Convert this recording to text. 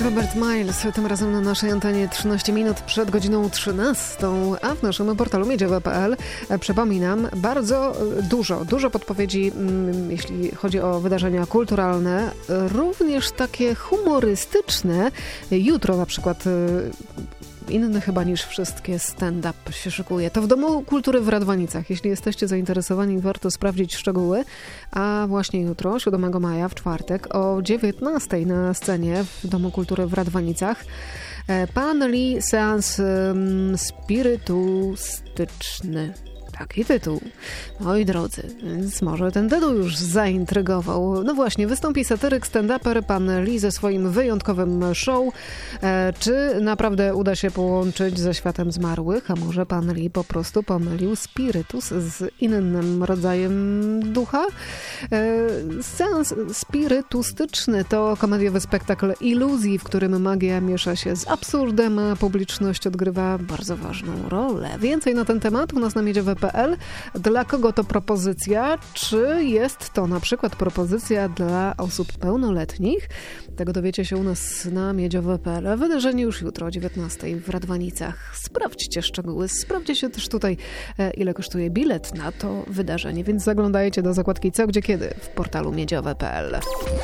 Robert Miles, tym razem na naszej antenie 13 minut przed godziną 13, a w naszym portalu miedziowe.pl przypominam, bardzo dużo podpowiedzi, jeśli chodzi o wydarzenia kulturalne, również takie humorystyczne. Jutro na przykład inny chyba niż wszystkie stand-up się szykuje. To w Domu Kultury w Radwanicach. Jeśli jesteście zainteresowani, warto sprawdzić szczegóły. A właśnie jutro, 7 maja, w czwartek, o 19 na scenie w Domu Kultury w Radwanicach pan Lee seans spirytystyczny. Taki tytuł. Moi drodzy, więc może ten tytuł już zaintrygował. No właśnie, wystąpi satyryk, stand-uper, pan Lee ze swoim wyjątkowym show. Czy naprawdę uda się połączyć ze światem zmarłych? A może pan Lee po prostu pomylił spirytus z innym rodzajem ducha? Seans spirytystyczny to komediowy spektakl iluzji, w którym magia miesza się z absurdem, a publiczność odgrywa bardzo ważną rolę. Więcej na ten temat u nas na miedziowe.pl. Dla kogo to propozycja? Czy jest to na przykład propozycja dla osób pełnoletnich? Tego dowiecie się u nas na miedziowe.pl. Wydarzenie już jutro o 19 w Radwanicach. Sprawdźcie szczegóły. Sprawdźcie też tutaj, ile kosztuje bilet na to wydarzenie. Więc zaglądajcie do zakładki Co, Gdzie, Kiedy w portalu miedziowe.pl.